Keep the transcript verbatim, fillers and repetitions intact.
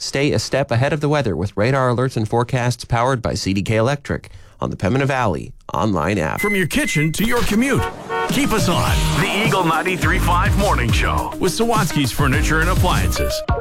Stay a step ahead of the weather with radar alerts and forecasts powered by C D K Electric on the Pembina Valley online app. From your kitchen to your commute, keep us on the Eagle ninety-three point five Morning Show with Sawatsky's Furniture and Appliances.